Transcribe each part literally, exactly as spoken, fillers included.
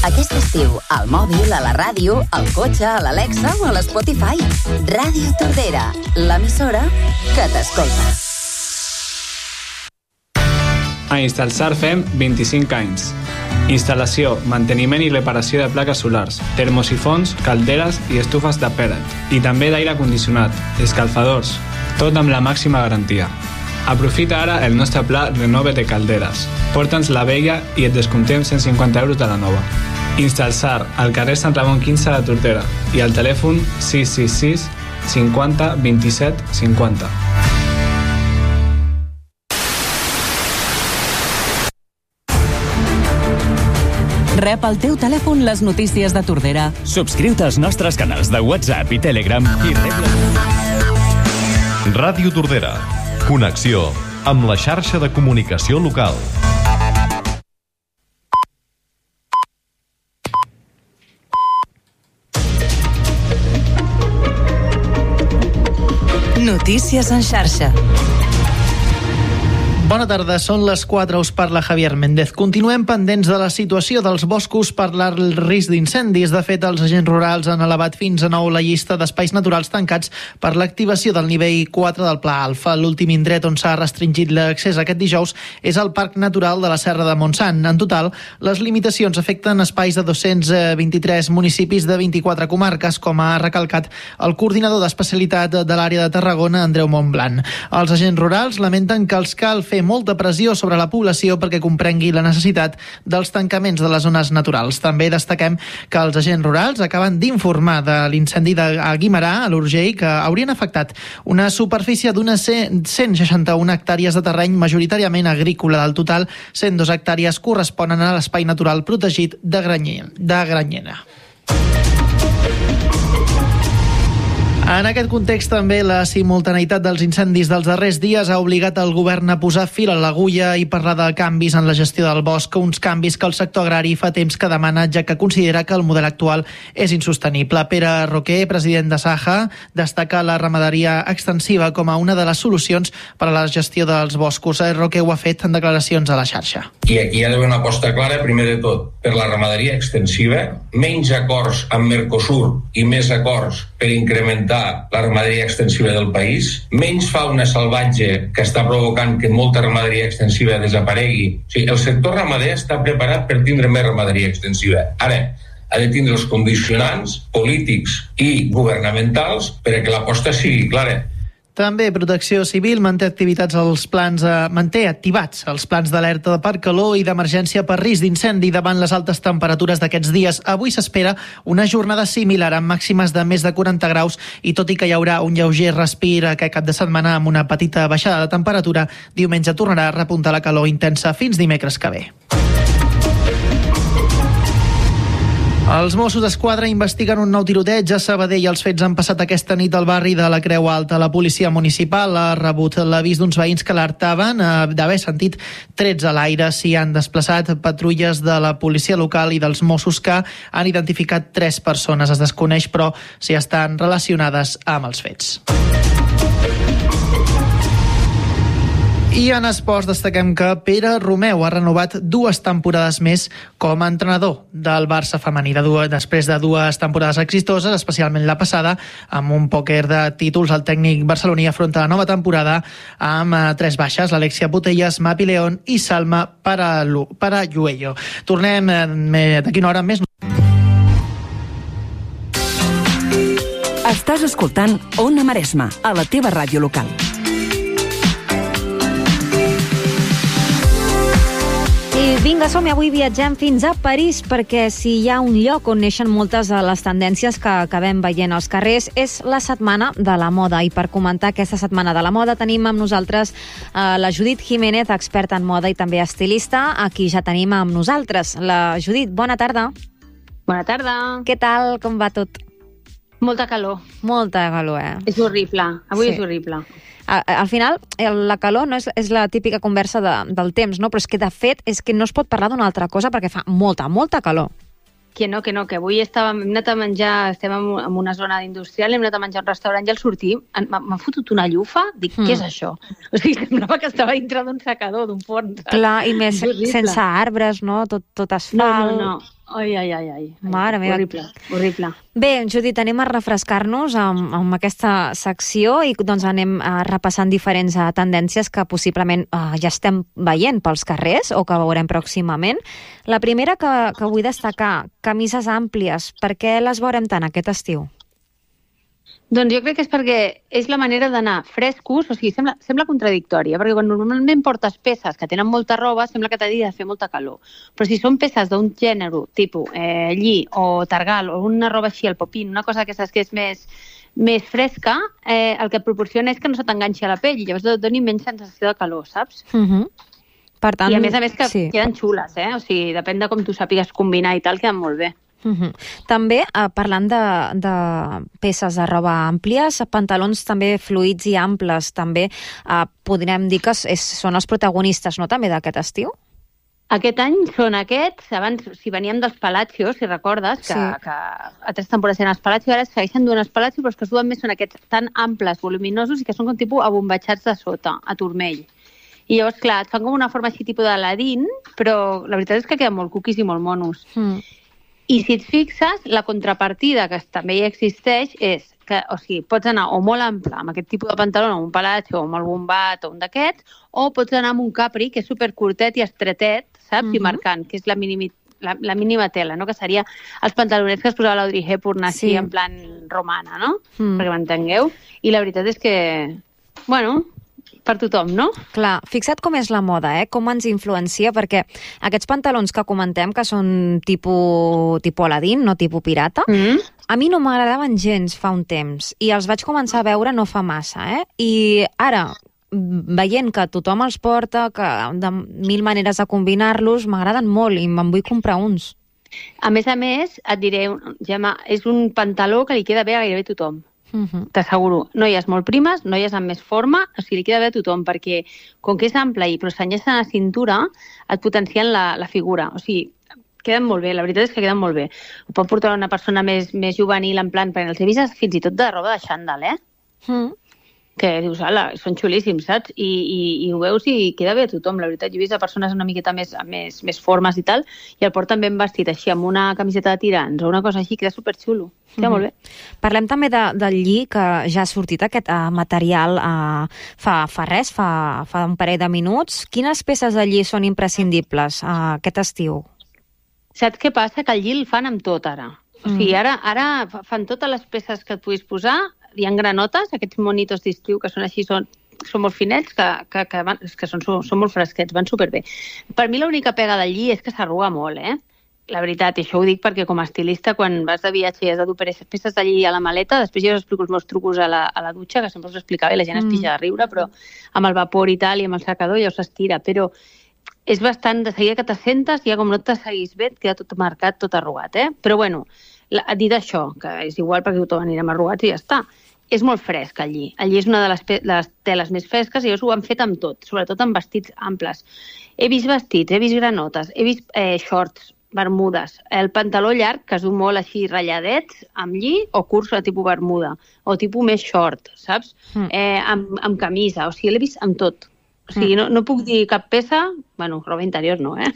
Aquest estiu, al mòbil, a la ràdio, al cotxe, a l'Alexa o a l'Spotify. Ràdio Tordera, l'emissora que t'escolta. A Instalsar fem vint-i-cinc anys. Instal·lació, manteniment i reparació de plaques solars, termosifons, calderes i estufes de pellet. I també d'aire condicionat, escalfadors, tot amb la màxima garantia. Aprofita ara el nostre pla Renove de calderes. Porta'ns la vella i et descomptem cent cinquanta euros de la nova. Instalsar, al carrer Sant Ramon quinze de Tordera i al telèfon sis sis sis cinquanta vint-i-set cinquanta. Rep al teu telèfon les notícies de Tordera. Subscriu-te als nostres canals de WhatsApp i Telegram i rep la... Ràdio Tordera. Connexió amb la xarxa de comunicació local. Notícies en xarxa. Bona tarda, són les quatre, us parla Javier Méndez. Continuem pendents de la situació dels boscos per el risc d'incendis. De fet, els agents rurals han elevat fins a nou la llista d'espais naturals tancats per l'activació del nivell quatre del Pla Alfa. L'últim indret on s'ha restringit l'accés aquest dijous és el Parc Natural de la Serra de Montsant. En total, les limitacions afecten espais de dos-cents vint-i-tres municipis de vint-i-quatre comarques, com ha recalcat el coordinador d'especialitat de l'àrea de Tarragona, Andreu Montblanc. Els agents rurals lamenten que els cal fer molta pressió sobre la població perquè comprengui la necessitat dels tancaments de les zones naturals. També destaquem que els agents rurals acaben d'informar de l'incendi de Guimerà, a l'Urgell, que haurien afectat una superfície d'unes cent seixanta-una hectàrees de terreny majoritàriament agrícola. Del total, cent dos hectàrees corresponen a l'espai natural protegit de Granyena. En aquest context, també la simultaneïtat dels incendis dels darrers dies ha obligat el govern a posar fil a l'agulla i parlar de canvis en la gestió del bosc, uns canvis que el sector agrari fa temps que demana, ja que considera que el model actual és insostenible. Pere Roquer, president de Saja, destaca la ramaderia extensiva com a una de les solucions per a la gestió dels boscos. Roquer ho ha fet en declaracions a la xarxa. I aquí hi ha d'haver una aposta clara, primer de tot, per la ramaderia extensiva, menys acords amb Mercosur i més acords per incrementar la ramaderia extensiva del país, menys fauna salvatge que està provocant que molta ramaderia extensiva desaparegui. O sigui, el sector ramader està preparat per tindre més ramaderia extensiva. Ara, ha de tindre els condicionants polítics i governamentals perquè l'aposta sigui clara. També Protecció Civil manté activitats als plans, eh, manté activats els plans d'alerta per calor i d'emergència per risc d'incendi davant les altes temperatures d'aquests dies. Avui s'espera una jornada similar amb màximes de més de quaranta graus i tot i que hi haurà un lleuger respir aquest cap de setmana amb una petita baixada de temperatura, diumenge tornarà a repuntar la calor intensa fins dimecres que ve. Els Mossos d'Esquadra investiguen un nou tiroteig a Sabadell. Els fets han passat aquesta nit al barri de la Creu Alta. La policia municipal ha rebut l'avís d'uns veïns que alertaven d'haver sentit trets a l'aire. S'hi han desplaçat patrulles de la policia local i dels Mossos que han identificat tres persones. Es desconeix, però, si estan relacionades amb els fets. I en esports destaquem que Pere Romeu ha renovat dues temporades més com a entrenador del Barça femení. De dues, després de dues temporades exitoses, especialment la passada, amb un pòquer de títols, el tècnic barceloní afronta la nova temporada amb eh, tres baixes, l'Alexia Putellas, Mapi León i Salma Paralluello. Tornem eh, d'aquí una hora amb més. Estàs escoltant Ona Maresma, a la teva ràdio local. I vinga, som-hi, avui viatgem fins a París perquè si hi ha un lloc on neixen moltes de les tendències que acabem veient als carrers és la Setmana de la Moda. I per comentar aquesta Setmana de la Moda tenim amb nosaltres eh, la Judit Jiménez, experta en moda i també estilista, aquí ja tenim amb nosaltres. La Judit, bona tarda. Bona tarda. Què tal, com va tot? Molta calor. Molta calor, eh? És horrible, avui sí. és horrible. Al final, la calor no és, és la típica conversa de, del temps, no? Però és que, de fet, és que no es pot parlar d'una altra cosa perquè fa molta, molta calor. Que no, que no, que avui estàvem, hem anat a menjar, estem en una zona industrial, hem anat a menjar a un restaurant i al sortir m'ha fotut una llufa, dic, mm. què és això? O sigui, semblava que estava dintre d'un secador, d'un forn. Clar, i més sense arbres, no? Tot, tot asfalt. No, no, no. Ai, ai, ai, ai. Mare meva. Horrible, horrible. Bé, Judit, anem a refrescar-nos amb, amb aquesta secció i doncs anem uh, repassant diferents uh, tendències que possiblement uh, ja estem veient pels carrers o que veurem pròximament. La primera que, que vull destacar, camises àmplies. Per què les veurem tant aquest estiu? Doncs jo crec que és perquè és la manera d'anar frescos, o sigui, sembla, sembla contradictòria, perquè quan normalment portes peces que tenen molta roba, sembla que t'hagi de fer molta calor. Però si són peces d'un gènere, tipus eh, lli o targal, o una roba així, el popín, una cosa d'aquestes que és més, més fresca, eh, el que et proporciona és que no se t'enganxi a la pell, i llavors et doni menys sensació de calor, saps? Uh-huh. Per tant, I a més a més que sí. queden xules, eh? O sigui, depèn de com tu sàpigues combinar i tal, queden molt bé. Uh-huh. També, eh, parlant de, de peces de roba àmplies, pantalons també fluids i amples, també eh, podríem dir que és, són els protagonistes, no?, també d'aquest estiu? Aquest any són aquests, abans, si veníem dels Palacios, si recordes, que, Sí. que a tres temporades eren els Palacios, ara es segueixen duent els Palacios, però els que es duen més són aquests tan amples, voluminosos, i que són com tipus abombatxats de sota, a turmell. I llavors, clar, et fan com una forma així tipus d'Aladín, però la veritat és que queden molt cuquis i molt monos. Mm. I si et fixes, la contrapartida que també hi existeix és que, o sigui, pots anar o molt ample amb aquest tipus de pantaló, amb un Palacio, o amb algun bat, o un d'aquests, o pots anar amb un Capri, que és supercurtet i estretet, saps? Uh-huh. I marcant, que és la, minimi, la, la mínima tela, no? Que seria els pantalonets que es posava l'Audrey Hepburn així, Sí. en plan romana, no? Mm. Perquè m'entengueu. I la veritat és que, bueno, per tothom, no? Clar, fixa't com és la moda, eh? Com ens influencia, perquè aquests pantalons que comentem, que són tipus, tipus Aladín, no tipus pirata, Mm. a mi no m'agradaven gens fa un temps, i els vaig començar a veure no fa massa, eh? I ara, veient que tothom els porta, que de mil maneres de combinar-los, m'agraden molt i me'n vull comprar uns. A més a més, et diré, Gemma, és un pantaló que li queda bé a gairebé tothom. Uh-huh. T'asseguro, noies molt primes, noies amb més forma, o sigui, li queda bé a tothom, perquè com que és ample i però s'enllaça a la cintura, et potencien la, la figura. O sigui, queden molt bé, la veritat és que queden molt bé. Ho pot portar una persona més, més juvenil, en plan, perquè els he vist fins i tot de roba de xandall, eh? Mm. Que dius, ala, són xulíssims, saps? I, i, i ho veus i queda bé a tothom, la veritat. Jo he vist a persones una miqueta més, amb més, més formes i tal, i el porten ben vestit així, amb una camiseta de tirants o una cosa així, queda superxulo. Queda Mhm. molt bé. Parlem també de, del lli, que ja ha sortit aquest uh, material uh, fa, fa res, fa, fa un parell de minuts. Quines peces de lli són imprescindibles uh, aquest estiu? Saps què passa? Que el lli el fan amb tot, ara. O sigui, ara, ara fan totes les peces que et puguis posar, hi ha granotes, aquests monitos d'estiu que són així, són, són molt finets, que, que, que, van, que són, són molt fresquets, van superbé. Per mi l'única pega del lli és que s'arruga molt, eh? La veritat, i això ho dic perquè com a estilista, quan vas de viatge i has de dur peces de lli a la maleta, després jo us explico els meus trucos a la, a la dutxa, que sempre us explicava i la gent es pixa de riure, però amb el vapor i tal, i amb el secador ja us estira, però és bastant, de seguida que t'assentes, ja com no te seguís bé, et queda tot marcat, tot arrugat, eh? Però bueno, la, dit això, que és igual perquè tothom anirem arrugats i ja està, és molt fresc el lli. El lli és una de les, de les teles més fresques i llavors ho han fet amb tot, sobretot amb vestits amples. He vist vestits, he vist granotes, he vist eh, shorts, bermudes, el pantaló llarg, que es du molt així ratlladets, amb lli, o curts de tipus bermuda, o tipus més short, saps? Mm. Eh, amb, amb camisa, o sigui, l'he vist amb tot. O sigui, no, no puc dir cap peça, bueno, roba interior no, eh?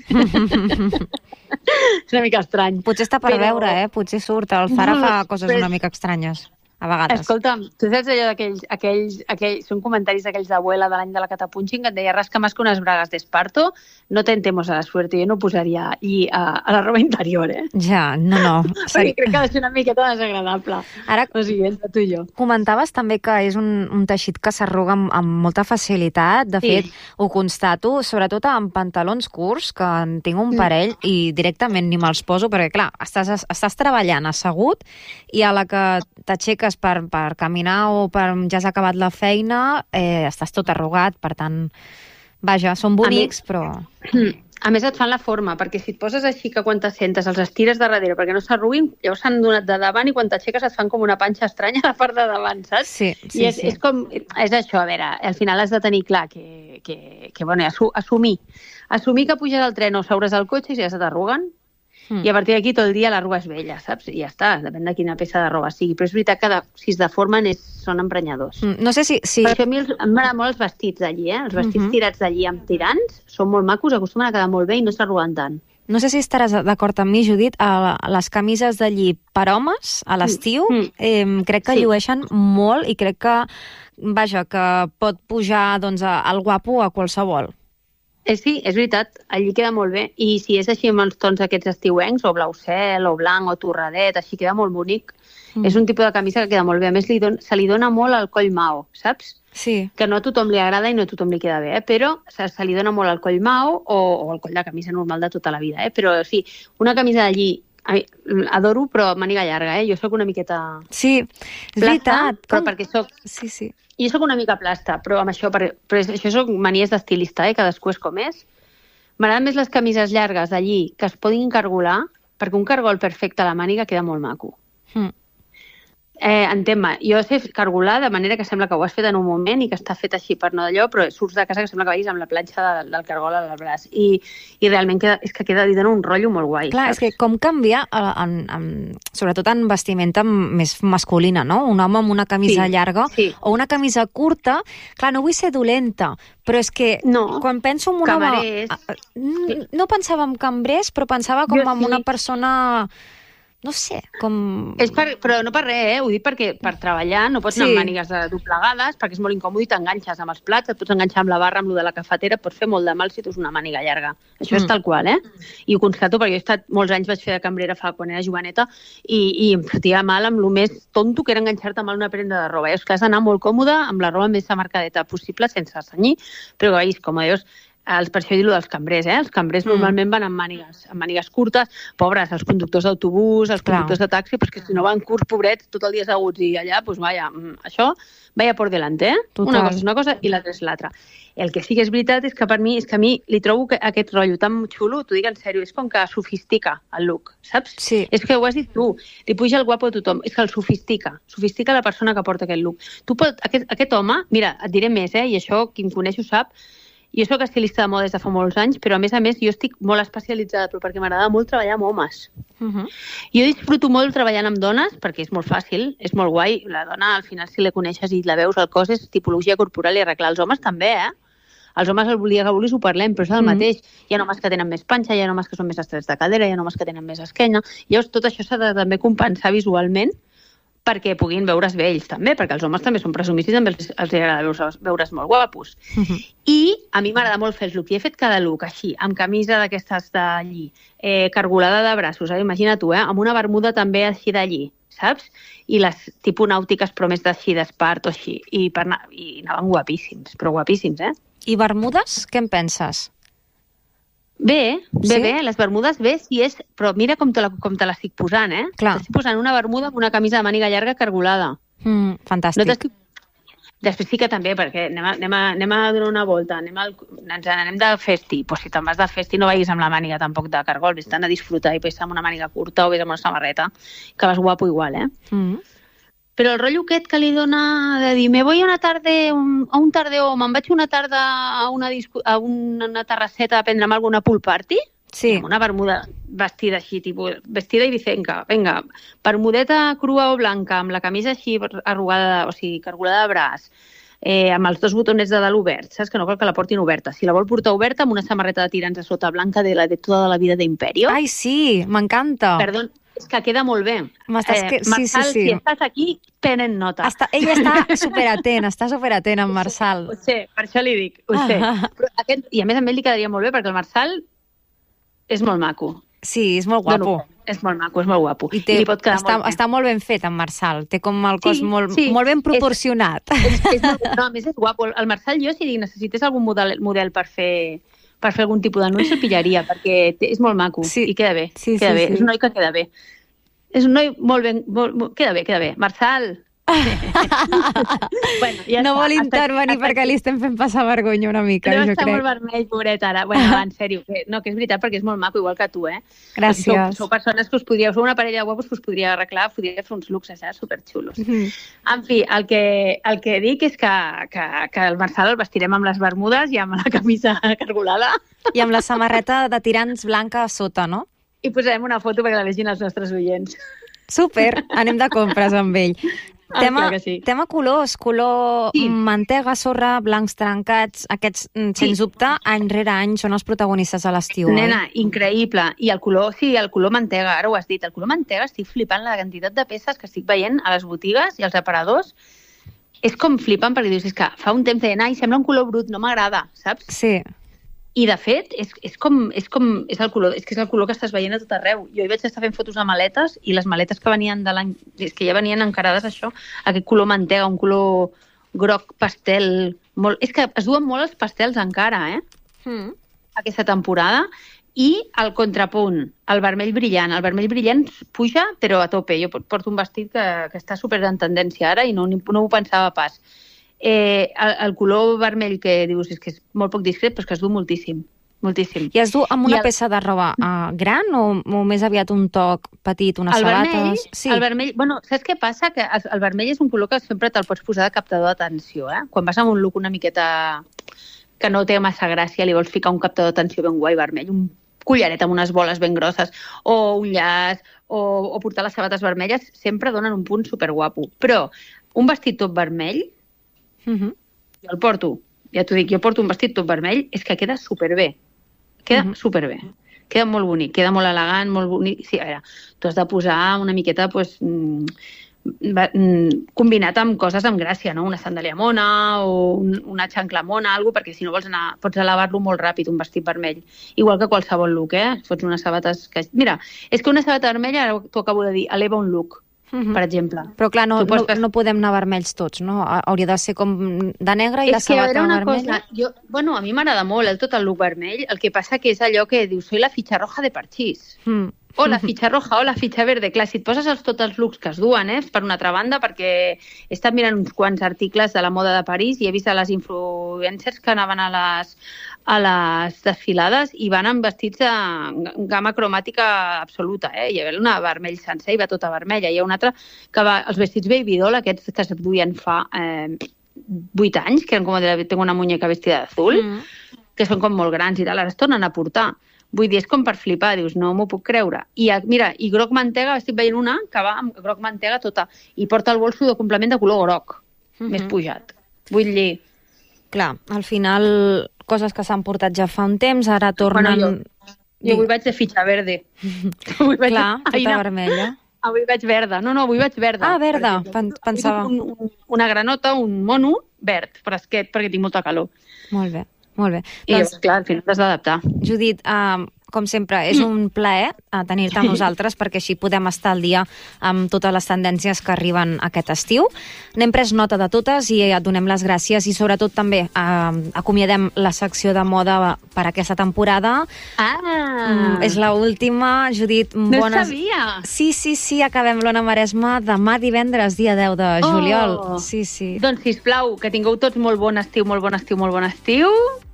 És una mica estrany. Potser està per Però... veure, eh? Potser surt. El Zara fa coses Però- una mica estranyes, a vegades. Escolta'm, tu saps allò d'aquells, aquells, aquells, són comentaris d'aquells d'abuela de l'any de la catapunxing que et deia rasca más que unes bragues d'esparto, no tentemos a la suerte, jo no posaria lli a, a la roba interior, eh? Ja, no, no. Perquè crec que ha de ser una miqueta desagradable. Ara, o sigui, entre tu i jo. comentaves també que és un, un teixit que s'arruga amb, amb molta facilitat. De Sí. fet, ho constato, sobretot amb pantalons curts, que en tinc un parell i directament ni me'ls poso, perquè clar, estàs, estàs treballant assegut i a la que t'aixeques per, per caminar o per ja has acabat la feina, eh, estàs tot arrugat, per tant, vaja, són bonics, mi- però... A més, et fan la forma, perquè si et poses així que quan t'assentes els estires de darrere perquè no s'arruguin, llavors s'han donat de davant i quan t'aixeques et fan com una panxa estranya a la part de davant, saps? Sí, sí, I és, sí. és com... És això, a veure, al final has de tenir clar que, que, que bueno, assu, assumir. Assumir que puges al tren o seures al cotxe i ja se t'arruguen, Mm. i a partir d'aquí tot el dia l'arruga és vella, saps? I ja està, depèn de quina peça de roba sigui. Però és veritat que de, si es deformen és, són emprenyadors. Mm, No sé si... si... Per això a mi els- em m'agraden molt els vestits d'allí, eh? Els vestits Mhm. tirats d'allí amb tirants són molt macos, acostumen a quedar molt bé i no s'arruguen tant. no sé si estaràs d'acord amb mi, Judit, a les camises de lli per homes a l'estiu, mm. eh, crec que sí. llueixen molt i crec que, vaja, que pot pujar doncs, al guapo a qualsevol. Eh, sí, és veritat, allí queda molt bé. I si és així amb els tons aquests estiuencs, o blau cel, o blanc, o torradet, així queda molt bonic. Mm. És un tipus de camisa que queda molt bé. A més, li don, se li dona molt al coll mau, saps? Sí. Que no a tothom li agrada i no a tothom li queda bé, eh? Però se, se li dona molt al coll mau o, o al coll de camisa normal de tota la vida. Eh? Però sí, una camisa d'allí adoro, però màniga llarga. Eh? Jo sóc una miqueta... Sí, és plasta, veritat. Però Com... perquè soc... Sí, sí. Jo sóc una mica plasta, però amb això, per... però això són manies d'estilista, eh? Cadascú és com és. M'agraden més les camises llargues d'allí que es puguin cargolar, perquè un cargol perfecte a la màniga queda molt maco. Mm. Eh, entén-me, jo sé cargolar de manera que sembla que ho has fet en un moment i que està fet així per no d'allò, però surts de casa que sembla que vagis amb la planxa de, del cargol al braç. I, i realment queda, és que queda, li dona un rotllo molt guai. Clar, saps? És que com canvia, en, en, sobretot en vestimenta més masculina, no? Un home amb una camisa Sí, llarga sí. o una camisa curta. Clar, no vull ser dolenta, però és que No, quan penso en un camarers. home... No pensava en cambrers, però pensava com Jo en sí. una persona... No sé, com... És per, però no per res, eh? Ho dic perquè per treballar no pots anar Sí. amb mànigues de doblegades perquè és molt incòmode i t'enganxes amb els plats, et pots enganxar amb la barra, amb lo de la cafetera, pots fer molt de mal si tu és una màniga llarga. Això mm. és tal qual, eh? I ho constato perquè jo he estat molts anys, vaig fer de cambrera fa quan era joveneta i, i em fotia mal amb lo més tonto que era enganxar-te mal una prenda de roba. Eh? És que has d'anar molt còmode amb la roba més marcadeta possible sense senyir, però que vegis, com dius, els, per això he dit dels cambrers, eh? Els cambrers mm. normalment van amb mànigues, amb mànigues curtes, pobres, els conductors d'autobús, els Clar. conductors de taxi, perquè si no van curts, pobrets, tot el dia asseguts i allà, doncs vaja, això, vaya por delante, eh? Total. Una cosa és una cosa i l'altra és l'altra. El que sí que és veritat és que per mi, és que a mi li trobo que aquest rotllo tan xulo, t'ho dic en sèrio, és com que sofistica el look, saps? Sí. És que ho has dit tu, li puja el guapo a tothom, és que el sofistica, sofistica la persona que porta aquest look. Tu pot, aquest, aquest home, mira, et diré més, eh? I això, qui em coneix ho sap, jo soc estilista de moda des de fa molts anys, però a més a més jo estic molt especialitzada, però perquè m'agrada molt treballar amb homes. Uh -huh. Jo disfruto molt treballant amb dones, perquè és molt fàcil, és molt guai. La dona, al final, si la coneixes i la veus al cos, és tipologia corporal i arreglar. Els homes també, eh? Els homes el volia que vulguis ho parlem, però és el mm. mateix. Hi ha homes que tenen més panxa, hi ha homes que són més estrets de cadera, hi ha homes que tenen més esquena. Llavors, tot això s'ha de també compensar visualment perquè puguin veure's bé ells també, perquè els homes també són presumits i també els, els agrada veure's, veure's molt guapos. Uh-huh. I a mi m'agrada molt fer els looks. I he fet cada look així, amb camisa d'aquestes d'allí, eh, cargolada de braços, eh? Imagina tu, eh? Amb una bermuda també així d'allí, saps? I les tipus nàutiques, però més d'així, d'espart o així. I, per anar, I anaven guapíssims, però guapíssims, eh? I bermudes, què en penses? Bé, bé, Sí? bé, les bermudes bé, si és... Però mira com te, la, com te l'estic posant, eh? Clar. T'estic posant una bermuda amb una camisa de màniga llarga cargolada. Mm, fantàstic. No t'estic... Després sí que també, perquè anem a, anem a, anem a donar una volta, anem al, ens anem de festi. Pues si te'n vas de festi no vagis amb la màniga tampoc de cargol, vés a disfrutar i vés amb una màniga curta o vés amb una samarreta, que vas guapo igual, eh? Mm. Però el rotllo aquest que li dona de dir me voy una tarde un, a un tardeo, me'n vaig una tarda a una, discu a una terrasseta a prendre'm alguna pool party, Sí. amb una bermuda vestida així, tipus, vestida ibicenca, vinga, bermudeta crua o blanca, amb la camisa així arrugada, o sigui, cargolada de braç, eh, amb els dos botonets de dalt oberts, saps? Que no cal que la portin oberta. Si la vol portar oberta, amb una samarreta de tirants a sota blanca de la de tota la vida d'Imperio. Ai, sí, m'encanta. Perdó, és que queda molt bé. M'estàs que- sí, Marçal, sí, sí. si estàs aquí, tenen nota. Està, ell està superatent, està superatent, en Marçal. Ho sé, per això li dic, ho sé. Però aquest, I a més a més li quedaria molt bé, perquè el Marçal és molt maco. Sí, és molt guapo. No, no, és molt maco, és molt guapo. I, té, I li pot quedar està, molt bé. està molt ben fet, en Marçal. Té com el cos Sí, molt, sí. molt ben proporcionat. És, és, molt, no, a més és guapo. El Marçal, jo, si necessités algun model, model per fer per fer algun tipus d'anunci, el pillaria, perquè té, és molt maco Sí. i queda bé. Sí, queda sí, bé. sí. És un noi que queda bé. És un noi molt ben... Molt, molt, queda bé, queda bé. Marçal! bueno, ja No està. vol Hasta- intervenir hasta perquè aquí. li estem fent passar vergonya una mica, Deu jo estar crec. molt vermell, pobret, ara. Bueno, va, en sèrio. Que, no, que és veritat, perquè és molt maco, igual que tu, eh? Gràcies. Sou, sou persones que us podríeu... Sou una parella de guapos que us podria arreglar, podria fer uns looks, eh? Superxulos. Mhm. En fi, el que, el que dic és que, que, que el Marçal el vestirem amb les bermudes i amb la camisa cargolada I amb la samarreta de tirants blanca a sota, no? i posarem una foto perquè la vegin els nostres oients. Super, anem de compres amb ell. Ah, tema, que sí. tema colors, color sí. mantega, sorra, blancs trencats, aquests, sens sí. dubte, any rere any són els protagonistes a l'estiu. Nena, eh? Increïble. I el color, sí, el color mantega, ara ho has dit, el color mantega, estic flipant la quantitat de peces que estic veient a les botigues i als aparadors. És com flipant, perquè dius, és que fa un temps deien, ai, sembla un color brut, no m'agrada, saps? Sí. I, de fet, és, és, com, és, com, és, el color, és que és el color que estàs veient a tot arreu. Jo hi vaig estar fent fotos de maletes i les maletes que venien de l'any... És que ja venien encarades això, aquest color mantega, un color groc pastel... Molt, és que es duen molt els pastels encara, eh? Mm. Aquesta temporada. I el contrapunt, el vermell brillant. El vermell brillant puja, però a tope. Jo porto un vestit que, que està super en tendència ara i no, no ho pensava pas. Eh, el, el color vermell que dius és que és molt poc discret, però és que es du moltíssim, moltíssim. I es du amb una el... peça de roba uh, gran o, o més aviat un toc petit, unes el sabates? Vermell, sí. El vermell, bueno, saps què passa? Que el, el vermell és un color que sempre te'l pots posar de captador d'atenció, eh? Quan vas amb un look una miqueta que no té massa gràcia, li vols ficar un captador d'atenció ben guai vermell, un collaret amb unes boles ben grosses, o un llaç, o, o portar les sabates vermelles, sempre donen un punt superguapo. Però un vestit tot vermell, Uh-huh. jo el porto, ja t'ho dic, jo porto un vestit tot vermell, és que queda superbé. Queda uh-huh. superbé. Queda molt bonic, queda molt elegant, molt bonic. Sí, a veure, tu has de posar una miqueta, pues, mm, combinat amb coses amb gràcia, no? Una sandàlia mona o un, una xancla mona, alguna, perquè si no vols anar, pots elevar-lo molt ràpid, un vestit vermell. Igual que qualsevol look, eh? Fots unes sabates que... Mira, és que una sabata vermella, ara t'ho acabo de dir, eleva un look. Uh-huh. Per exemple. Però clar, no, no, no podem anar vermells tots, no? Hauria de ser com de negre i és la sabata vermella. Cosa, jo, bueno, a mi m'agrada molt el tot el look vermell, el que passa que és allò que dius, soy la fitxa roja de Parchís. Mm. O la fitxa roja o la fitxa verde. Clar, si et poses els, tots els looks que es duen, eh? Per una altra banda, perquè he estat mirant uns quants articles de la moda de París i he vist a les influencers que anaven a les, a les desfilades i van amb vestits de gamma cromàtica absoluta, eh? Hi havia una vermell sencer i va tota vermella. Hi ha una altra que va, els vestits baby doll, aquests que es duien fa eh, vuit anys, que eren com de tengo una muñeca vestida d'azul, mm. que són com molt grans i tal, ara es tornen a portar. Vull dir, és com per flipar, dius, no m'ho puc creure. I mira, i groc mantega, estic veient una que va amb groc mantega tota, i porta el bolso de complement de color groc, mm-hmm. més pujat. Vull dir... Clar, al final, coses que s'han portat ja fa un temps, ara tornen... Bueno, jo, jo avui vaig de fitxa verde. Avui vaig Clar, de... tota Aina. Vermella. Avui vaig verda. No, no, avui vaig verda. Ah, verda, pensava. Un, un, una granota, un mono verd, fresquet, perquè tinc molta calor. Molt bé. Molt bé. I doncs, llavors, clar, al final t'has d'adaptar. Judit, uh, com sempre, és un plaer uh, tenir-te amb nosaltres perquè així podem estar al dia amb totes les tendències que arriben aquest estiu. N'hem pres nota de totes i et donem les gràcies i sobretot també uh, acomiadem la secció de moda per aquesta temporada. Ah! Mm, és l'última, Judit. No bones... sabia! Sí, sí, sí, acabem l'Ona Maresma demà divendres, dia deu de juliol. Oh. Sí, sí. Doncs, sisplau, que tingueu tots molt bon estiu, molt bon estiu, molt bon estiu.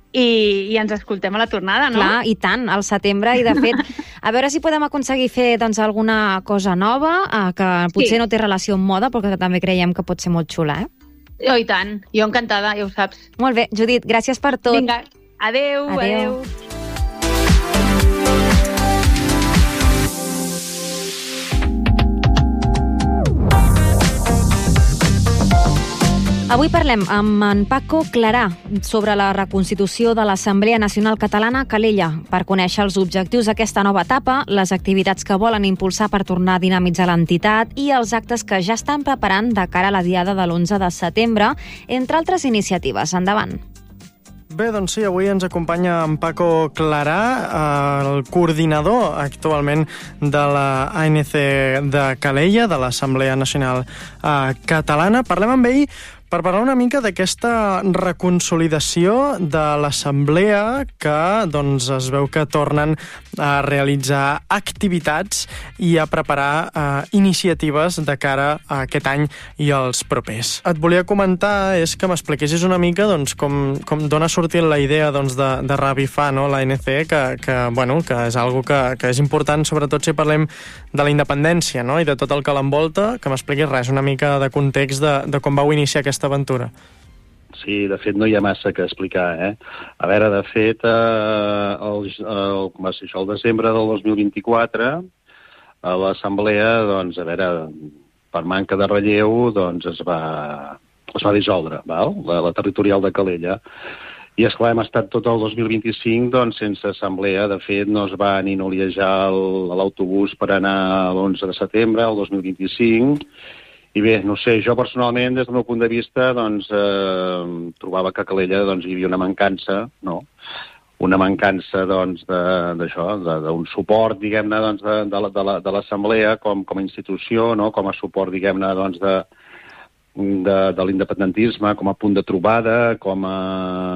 I, i ens escoltem a la tornada, no? Clar, i tant, al setembre, i de fet, a veure si podem aconseguir fer doncs, alguna cosa nova, eh, que potser sí. no té relació amb moda, però que també creiem que pot ser molt xula, eh? Oh, i tant, jo encantada, ja ho saps. Molt bé, Judit, gràcies per tot. Vinga, adeu, adeu. adeu. Avui parlem amb en Paco Clarà sobre la reconstitució de l'Assemblea Nacional Catalana a Calella per conèixer els objectius d'aquesta nova etapa, les activitats que volen impulsar per tornar a dinamitzar l'entitat i els actes que ja estan preparant de cara a la diada de l'onze de setembre, entre altres iniciatives. Endavant. Bé, doncs sí, avui ens acompanya en Paco Clarà, el coordinador actualment de la A N C de Calella, de l'Assemblea Nacional Catalana. Parlem amb ell per parlar una mica d'aquesta reconsolidació de l'Assemblea que doncs, es veu que tornen a realitzar activitats i a preparar eh, iniciatives de cara a aquest any i als propers. Et volia comentar és que m'expliquessis una mica doncs, com, com d'on ha sortit la idea doncs, de, de revifar no, l'A N C, que, que, bueno, que és algo que, que és important, sobretot si parlem de la independència no, i de tot el que l'envolta, que m'expliquis res, una mica de context de, de com vau iniciar aquesta aventura. Sí, de fet no hi ha massa que explicar, eh? A veure, de fet, eh, el, el, com va ser això, el desembre del dos mil vint-i-quatre, a l'Assemblea, doncs, a veure, per manca de relleu, doncs es va, es va dissoldre, val? La, la territorial de Calella. I, esclar, hem estat tot el dos mil vint-i-cinc doncs, sense assemblea. De fet, no es va ni noliejar l'autobús per anar l'onze de setembre, el dos mil vint-i-cinc. I bé, no sé, jo personalment, des del meu punt de vista, doncs, eh, trobava que a Calella doncs, hi havia una mancança, no?, una mancança doncs, d'això, d'un suport, diguem-ne, doncs, de, de, de, de l'Assemblea com, com a institució, no? Com a suport, diguem-ne, doncs, de, de, de l'independentisme, com a punt de trobada, com a,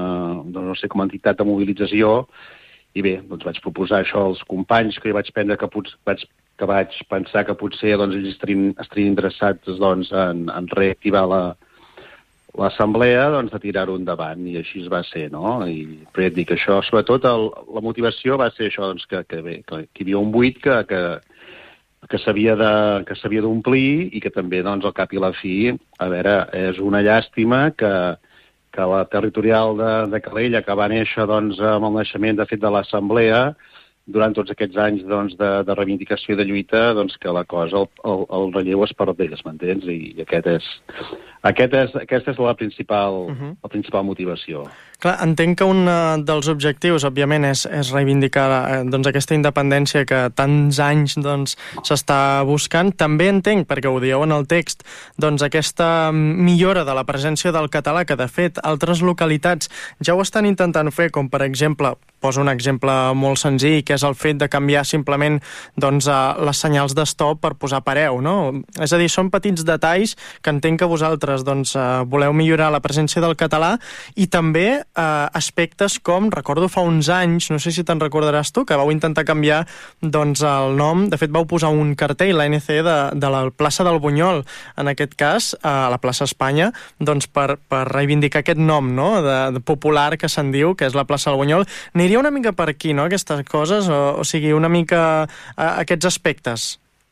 no sé, com a entitat de mobilització. I bé, doncs vaig proposar això als companys, que vaig prendre que, pot, vaig, que vaig pensar que potser doncs, ells estarien, estarien interessats doncs, en, en reactivar la l'assemblea, doncs, de tirar-ho endavant, i així es va ser, no? I però ja et dic, això, sobretot, el, la motivació va ser això, doncs, que, que bé, que, que hi havia un buit que, que, que s'havia d'omplir i que també, doncs, al cap i la fi, a veure, és una llàstima que, que la territorial de, de Calella, que va néixer, doncs, amb el naixement, de fet, de l'assemblea, durant tots aquests anys doncs, de, de reivindicació i de lluita, doncs, que la cosa, el, el, el relleu es perdés, m'entens? I, i aquest és, aquest és, aquesta és la principal, uh-huh. la principal motivació. Clar, entenc que un dels objectius, òbviament, és, és reivindicar eh, doncs, aquesta independència que tants anys doncs, s'està buscant. També entenc, perquè ho dieu en el text, doncs, aquesta millora de la presència del català, que de fet altres localitats ja ho estan intentant fer, com per exemple, poso un exemple molt senzill, que és el fet de canviar simplement doncs, les senyals d'estop per posar pareu, no? És a dir, són petits detalls que entenc que vosaltres doncs, voleu millorar la presència del català i també eh, aspectes com, recordo fa uns anys, no sé si te'n recordaràs tu, que vau intentar canviar doncs, el nom, de fet vau posar un cartell, l'A N C, de, de la plaça del Bunyol, en aquest cas, a la plaça Espanya, doncs, per, per reivindicar aquest nom, no?, de, de popular que se'n diu, que és la plaça del Bunyol. Aniria una mica per aquí, no?, aquestes coses, o, o sigui, una mica a, aquests aspectes.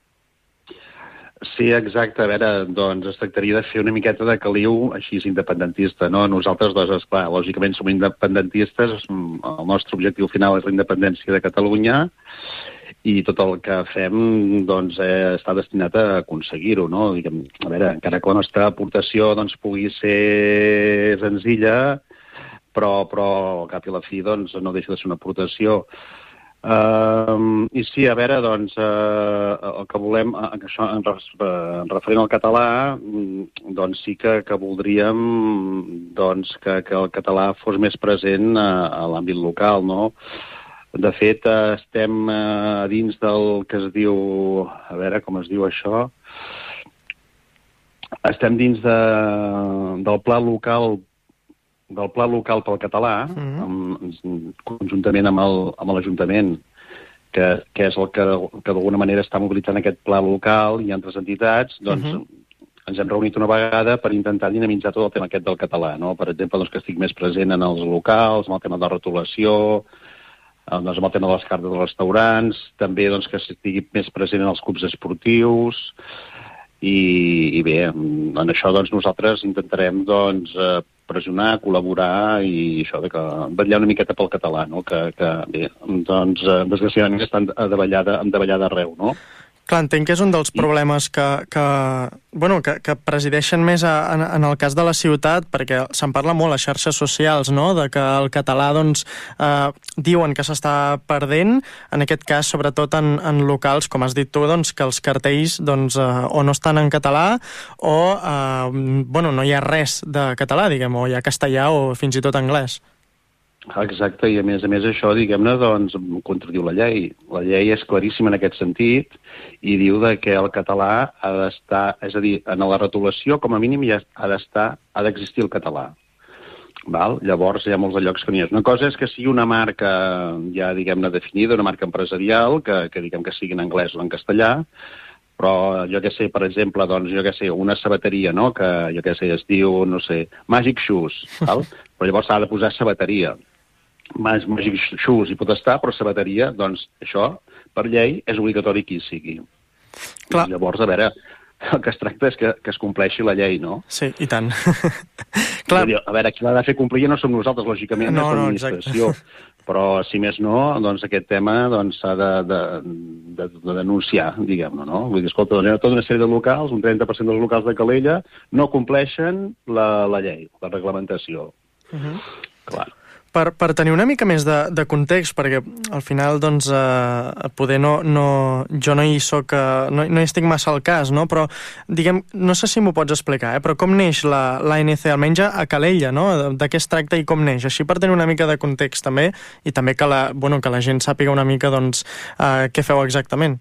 Sí, exacte. A veure, doncs es tractaria de fer una miqueta de caliu així independentista, no? Nosaltres, doncs, esclar, lògicament som independentistes, el nostre objectiu final és la independència de Catalunya i tot el que fem, doncs, eh, està destinat a aconseguir-ho, no? Diguem, a veure, encara que la nostra aportació, doncs, pugui ser senzilla, però, però al cap i a la fi, doncs, no deixa de ser una aportació. Uh, I sí, a veure, doncs, uh, el que volem, uh, això, en, res, uh, en referent al català, doncs sí que, que voldríem doncs, que, que el català fos més present a, a l'àmbit local, no? De fet, uh, estem uh, dins del que es diu... A veure, com es diu això? Estem dins de, del pla local del pla local pel català, mm-hmm. amb, conjuntament amb el, amb l'Ajuntament, que, que és el que, que d'alguna manera està mobilitzant aquest pla local i altres entitats, doncs mm-hmm. ens hem reunit una vegada per intentar dinamitzar tot el tema aquest del català, no? Per exemple, doncs, que estic més present en els locals, amb el tema de la rotulació, doncs, amb el tema de les cartes dels restaurants, també doncs, que estigui més present en els clubs esportius, i, i bé, en això doncs, nosaltres intentarem doncs, pressionar, col·laborar i això de que vetllar una miqueta pel català, no? Que, que bé, doncs, desgraciadament estan davallada, davallada arreu, no? Clar, entenc que és un dels problemes que, que, bueno, que, que presideixen més a, en, en el cas de la ciutat, perquè se'n parla molt a xarxes socials, no?, de que el català, doncs, eh, diuen que s'està perdent, en aquest cas, sobretot en, en locals, com has dit tu, doncs, que els cartells, doncs, eh, o no estan en català o, eh, bueno, no hi ha res de català, diguem, o hi ha castellà o fins i tot anglès. Exacte, i a més a més això, diguem-ne, doncs, contradiu la llei. La llei és claríssima en aquest sentit i diu de que el català ha d'estar, és a dir, en la retolació, com a mínim, ja ha d'estar, ha d'existir el català. Val? Llavors, hi ha molts de llocs que n'hi ha. Una cosa és que sigui una marca ja, diguem-ne, definida, una marca empresarial, que, que diguem que sigui en anglès o en castellà, però jo que sé, per exemple, doncs, jo que sé, una sabateria, no?, que jo que sé, es diu, no sé, Magic Shoes, val? Però llavors s'ha de posar sabateria. Magic Shoes hi pot estar, però sabateria, doncs això, per llei, és obligatori que hi sigui. Clar. Llavors, a veure, el que es tracta és que, que es compleixi la llei, no? Sí, i tant. Clar. Dir, a veure, qui l'ha de fer complir no som nosaltres, lògicament, no, és no, l'administració. Però, si més no, doncs aquest tema doncs, s'ha de, de, de, de denunciar, diguem-ne, no? Vull dir, escolta, hi ha tota una sèrie de locals, un trenta per cent dels locals de Calella, no compleixen la, la llei, la reglamentació. Uh-huh. Clar. Per, per tenir una mica més de, de context, perquè al final, doncs, eh, poder no, no, jo no hi soc, eh, no, no hi estic massa al cas, no? Però, diguem, no sé si m'ho pots explicar, eh? Però com neix la, l'A N C, almenys a Calella, no? De, de què es tracta i com neix? Així per tenir una mica de context també, i també que la, bueno, que la gent sàpiga una mica, doncs, eh, què feu exactament.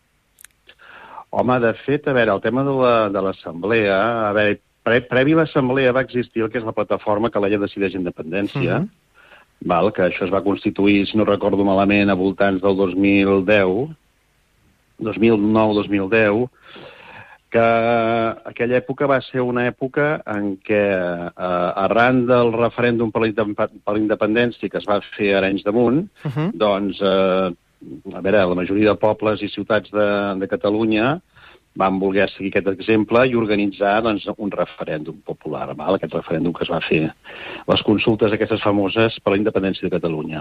Home, de fet, a veure, el tema de l'assemblea, a veure, pre, previ a l'assemblea va existir el que és la plataforma Calella Decideix Independència, mm-hmm. Val, que això es va constituir, si no recordo malament, a voltants del dos mil deu, dos mil nou dos mil deu, que aquella època va ser una època en què, eh, arran del referèndum per la independència que es va fer a Arenys de Munt, uh-huh. doncs, eh, a veure, la majoria de pobles i ciutats de, de Catalunya van voler seguir aquest exemple i organitzar doncs, un referèndum popular, val? Aquest referèndum que es va fer, les consultes aquestes famoses per la independència de Catalunya.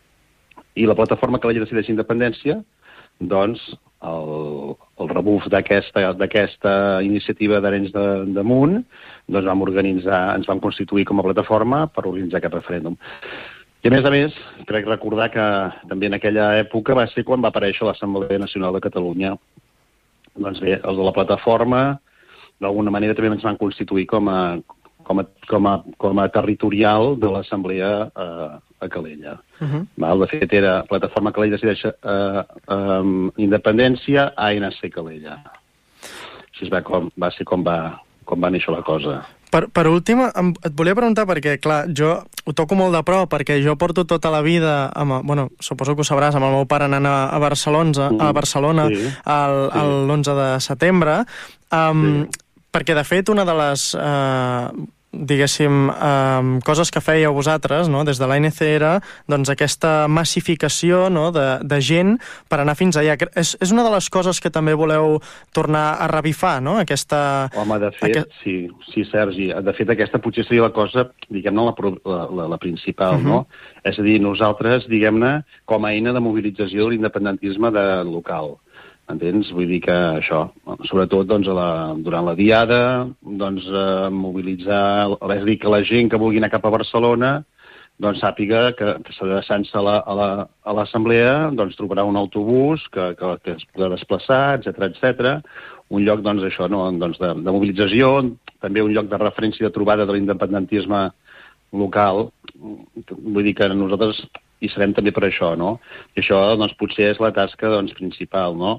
I la plataforma Calella Decideix Independència, doncs, el, el rebuf d'aquesta d'aquesta iniciativa d'Arenys de, de Munt, doncs vam organitzar, ens vam constituir com a plataforma per organitzar aquest referèndum. I a més a més, crec recordar que també en aquella època va ser quan va aparèixer l'Assemblea Nacional de Catalunya. Doncs bé, els de la plataforma, d'alguna manera també ens van constituir com a, com a, com a, com a territorial de l'Assemblea eh, a Calella. Uh-huh. Val? De fet, era Plataforma Calella Decideix eh, eh, Independència, A N C Calella. Així va, com, va ser com va, com va néixer la cosa. Per, per últim, et volia preguntar, perquè, clar, jo ho toco molt de prop, perquè jo porto tota la vida, amb, bueno, suposo que ho sabràs, amb el meu pare anant a, a Barcelona, a Barcelona sí, el, sí. l'onze de setembre, um, sí. perquè, de fet, una de les... Uh, diguéssim, eh, coses que fèieu vosaltres, no?, des de l'A N C era doncs, aquesta massificació, no?, de, de gent per anar fins allà. És, és una de les coses que també voleu tornar a revifar, no?, aquesta... Home, de fet, aquest... sí, sí, Sergi. De fet, aquesta potser seria la cosa, diguem-ne, la, la, la principal, uh-huh. no? És a dir, nosaltres, diguem-ne, com a eina de mobilització de l'independentisme de local. Entens? Vull dir que això, sobretot doncs, a la, durant la diada, doncs, eh, mobilitzar, és a dir, que la gent que vulgui anar cap a Barcelona doncs, sàpiga que, que s'adreçant-se a l'assemblea la, doncs, trobarà un autobús que, que, que es podrà desplaçar, etcètera, etcètera. Un lloc doncs, això, no? doncs, de, de mobilització, també un lloc de referència de trobada de l'independentisme local. Vull dir que nosaltres hi serem també per això, no? I això, doncs, potser és la tasca, doncs, principal, no?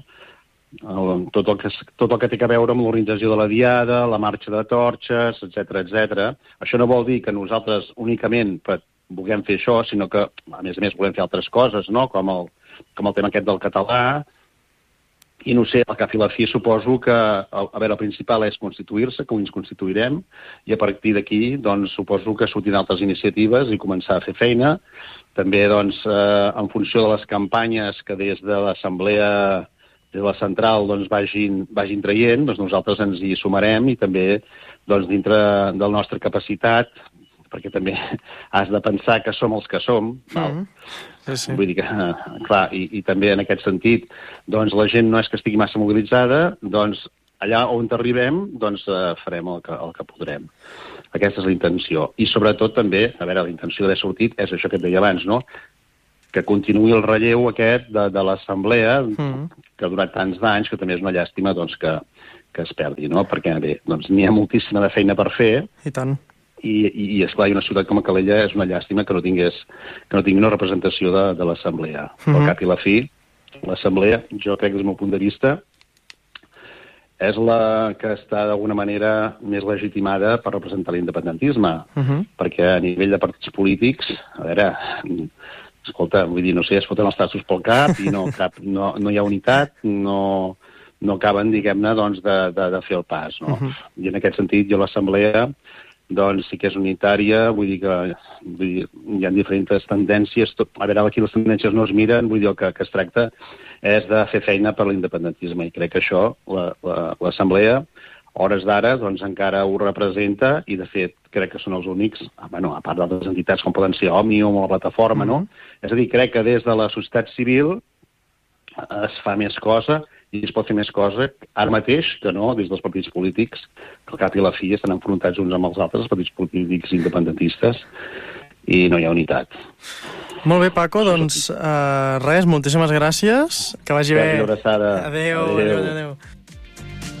El, tot, el que, tot el que té a veure amb l'organització de la diada, la marxa de torxes, etcètera, etcètera. Això no vol dir que nosaltres únicament vulguem fer això, sinó que, a més a més, volem fer altres coses, no? Com el, com el tema aquest del català. I no sé, al cap i la fi suposo que, a veure, el principal és constituir-se, que ho ens constituirem, i a partir d'aquí, doncs, suposo que sortiran altres iniciatives i començar a fer feina. També, doncs, eh, en funció de les campanyes que des de l'Assemblea, des de la central, doncs, vagin, vagin traient, doncs nosaltres ens hi sumarem i també, doncs, dintre de la nostra capacitat, perquè també has de pensar que som els que som, val? Mm-hmm. Sí, sí. Vull dir que, clar, i, i també en aquest sentit, doncs la gent no és que estigui massa mobilitzada, doncs allà on arribem, doncs eh, farem el que, el que podrem. Aquesta és la intenció. I sobretot també, a veure, la intenció d'haver sortit és això que et deia abans, no?, que continuï el relleu aquest de, de l'assemblea, mm. que ha durat tants d'anys, que també és una llàstima doncs, que, que es perdi, no?, perquè bé, doncs n'hi ha moltíssima de feina per fer. I tant. I, i, i esclar, una ciutat com a Calella és una llàstima que no tingués, que no tingui una representació de, de l'assemblea. Mm-hmm. Al cap i la fi, l'assemblea, jo crec des del meu punt de vista, és la que està d'alguna manera més legitimada per representar l'independentisme, mm-hmm. perquè a nivell de partits polítics, a veure, escolta, vull dir, no sé, es foten els tassos pel cap i no, cap, no, no hi ha unitat, no, no acaben, diguem-ne, doncs, de, de, de fer el pas, no? Mm-hmm. I en aquest sentit, jo l'assemblea doncs sí que és unitària, vull dir que vull dir, hi ha diferents tendències. Tot, a veure, aquí les tendències no es miren, vull dir, el que, que es tracta és de fer feina per l'independentisme, i crec que això, l'assemblea, la, hores d'ara doncs, encara ho representa i, de fet, crec que són els únics, bueno, a part d'altres entitats com poden ser Òmnium o la plataforma, no? És a dir, crec que des de la societat civil es fa més cosa i es pot fer més cosa ara mateix que no des dels partits polítics, que al cap i la fi estan enfrontats uns amb els altres, els partits polítics independentistes, i no hi ha unitat. Molt bé, Paco, doncs uh, res, moltíssimes gràcies, que vagi bé. Adéu. Adéu, adéu, adéu.